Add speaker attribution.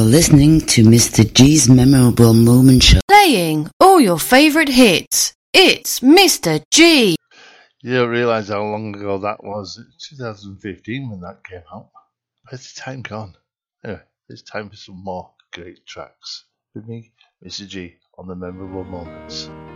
Speaker 1: listening to Mr. G's Memorable Moment Show.
Speaker 2: Playing all your favourite hits. It's Mr. G.
Speaker 3: You don't realise how long ago that was. It's 2015 when that came out. Where's the time gone? Anyway, it's time for some more great tracks. With me, Mr. G, on the Memorable Moments.